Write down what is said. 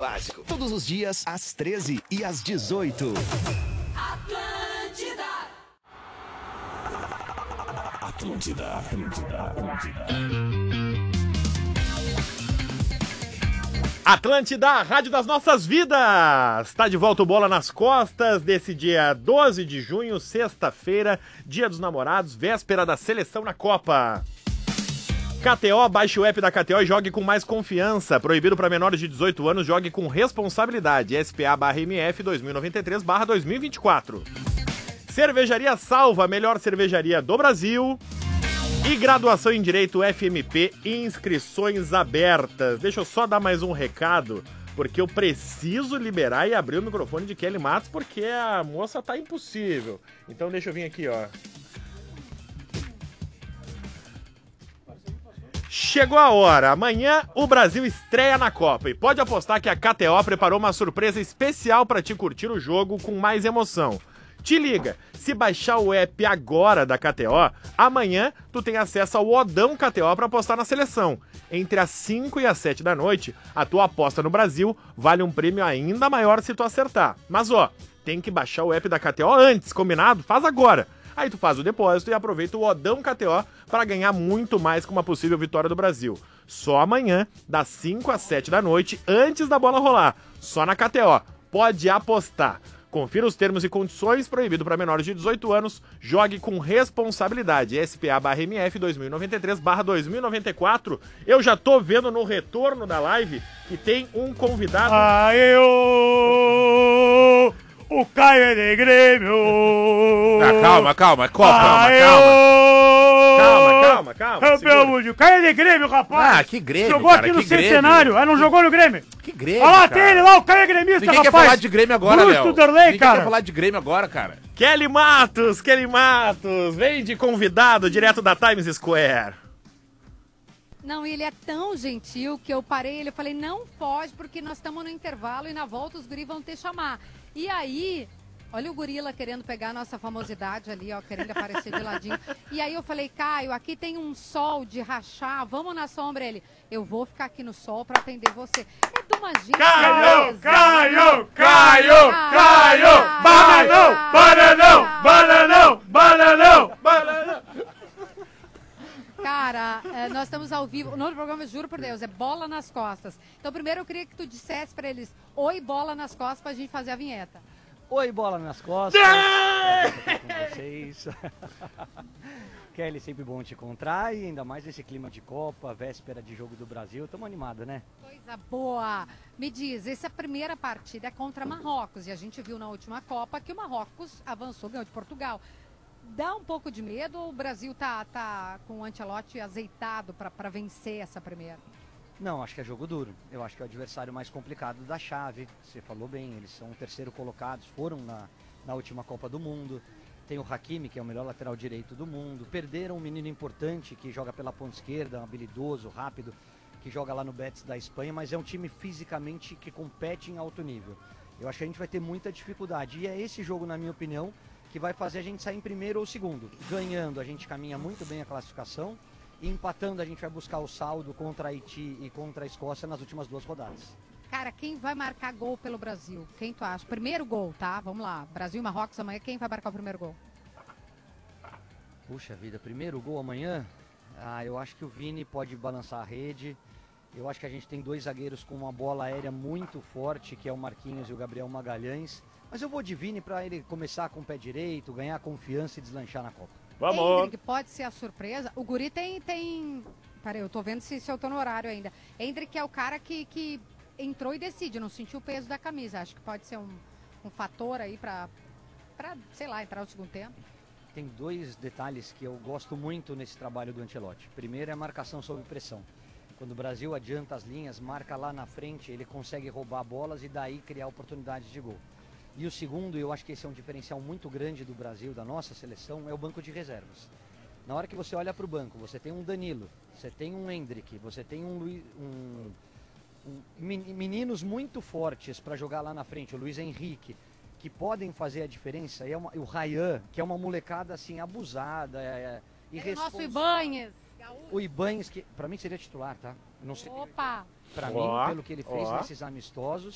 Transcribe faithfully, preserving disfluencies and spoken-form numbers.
básico. Todos os dias, às treze e às dezoito. Atlântida! Atlântida, Atlântida, Atlântida. Atlântida, a rádio das nossas vidas! Tá de volta o Bola nas Costas desse dia doze de junho, sexta-feira, dia dos namorados, véspera da seleção na Copa. K T O, baixe o app da K T O e jogue com mais confiança. Proibido para menores de dezoito anos, jogue com responsabilidade. S P A barra M F dois mil e noventa e três barra dois mil e vinte e quatro. Cervejaria Salva, a melhor cervejaria do Brasil. E graduação em Direito F M P, inscrições abertas. Deixa eu só dar mais um recado, porque eu preciso liberar e abrir o microfone de Kelly Matos, porque a moça tá impossível. Então deixa eu vir aqui, ó. Chegou a hora. Amanhã o Brasil estreia na Copa e pode apostar que a K T O preparou uma surpresa especial para te curtir o jogo com mais emoção. Te liga, se baixar o app agora da K T O, amanhã tu tem acesso ao Odão K T O para apostar na seleção. Entre as cinco e as sete da noite, a tua aposta no Brasil vale um prêmio ainda maior se tu acertar. Mas ó, tem que baixar o app da K T O antes, combinado? Faz agora. Aí tu faz o depósito e aproveita o Odão K T O para ganhar muito mais com uma possível vitória do Brasil. Só amanhã, das cinco às sete da noite, antes da bola rolar. Só na K T O. Pode apostar. Confira os termos e condições, proibido para menores de dezoito anos, jogue com responsabilidade. S P A barra M F dois mil e noventa e três barra dois mil e noventa e quatro. Eu já tô vendo no retorno da live que tem um convidado... Aê, ô, o Caio é de Grêmio! Ah, calma, calma, calma, calma, Aê, calma, calma, calma, campeão, o Caio é de Grêmio, rapaz! Ah, que Grêmio, Jogou cara, aqui no que Grêmio. Centenário, ah, não jogou no Grêmio? Que Grêmio, Olha lá, cara. tem ele lá, o Caio é gremista, Ninguém rapaz! quer falar de Grêmio agora, Bruce Léo. Tuderley, Ninguém cara. quer falar de Grêmio agora, cara. Kelly Matos, Kelly Matos, vem de convidado direto da Times Square. Não, ele é tão gentil que eu parei ele, eu falei, não foge, porque nós estamos no intervalo e na volta os guris vão te chamar. E aí, olha o gorila querendo pegar a nossa famosidade ali, ó, querendo aparecer de ladinho. E aí eu falei, Caio, aqui tem um sol de rachar, vamos na sombra. Ele, eu vou ficar aqui no sol pra atender você. É de uma gentileza. Caio, Caio, Caio, Caio, bananão, bananão, bananão, bananão, bananão. Cara, é, nós estamos ao vivo. O nome do programa, juro por Deus, é Bola nas Costas. Então, primeiro eu queria que tu dissesse pra eles, oi, bola nas costas, pra gente fazer a vinheta. Oi, bola nas costas. Com vocês. Kelly, sempre bom te encontrar e ainda mais esse clima de Copa, véspera de jogo do Brasil. Estamos animados, né? Coisa boa. Me diz, essa primeira partida é contra Marrocos e a gente viu na última Copa que o Marrocos avançou, ganhou de Portugal. Dá um pouco de medo ou o Brasil tá, tá com o Ancelotti azeitado para vencer essa primeira? Não, acho que é jogo duro. Eu acho que é o adversário mais complicado da chave. Você falou bem, eles são o terceiro colocados, foram na, na última Copa do Mundo. Tem o Hakimi, que é o melhor lateral direito do mundo. Perderam um menino importante que joga pela ponta esquerda, um habilidoso, rápido, que joga lá no Betis da Espanha, mas é um time fisicamente que compete em alto nível. Eu acho que a gente vai ter muita dificuldade. E é esse jogo, na minha opinião, que vai fazer a gente sair em primeiro ou segundo. Ganhando, a gente caminha muito bem a classificação. E empatando, a gente vai buscar o saldo contra a Haiti e contra a Escócia nas últimas duas rodadas. Cara, quem vai marcar gol pelo Brasil? Quem tu acha? Primeiro gol, tá? Vamos lá. Brasil e Marrocos amanhã, quem vai marcar o primeiro gol? Puxa vida, primeiro gol amanhã? Ah, eu acho que o Vini pode balançar a rede. Eu acho que a gente tem dois zagueiros com uma bola aérea muito forte, que é o Marquinhos e o Gabriel Magalhães. Mas eu vou de Vini para ele começar com o pé direito, ganhar confiança e deslanchar na Copa. Vamos! Hendrick pode ser a surpresa. O guri tem... tem... Peraí, eu tô vendo se, se eu tô no horário ainda. Hendrick é o cara que, que entrou e decide, não sentiu o peso da camisa. Acho que pode ser um, um fator aí pra, pra, sei lá, entrar no segundo tempo. Tem dois detalhes que eu gosto muito nesse trabalho do Ancelotti. Primeiro é a marcação sob pressão. Quando o Brasil adianta as linhas, marca lá na frente, ele consegue roubar bolas e daí criar oportunidades de gol. E o segundo, eu acho que esse é um diferencial muito grande do Brasil, da nossa seleção, é o banco de reservas. Na hora que você olha para o banco, você tem um Danilo, você tem um Hendrick, você tem um, Luiz, um, um meninos muito fortes para jogar lá na frente, o Luiz Henrique, que podem fazer a diferença. E é uma, o Ryan, que é uma molecada assim abusada, é, é o nosso Ibanhes. O Ibanhes, que para mim seria titular, tá? Eu não sei. Opa! Para mim, pelo que ele fez ó. nesses amistosos,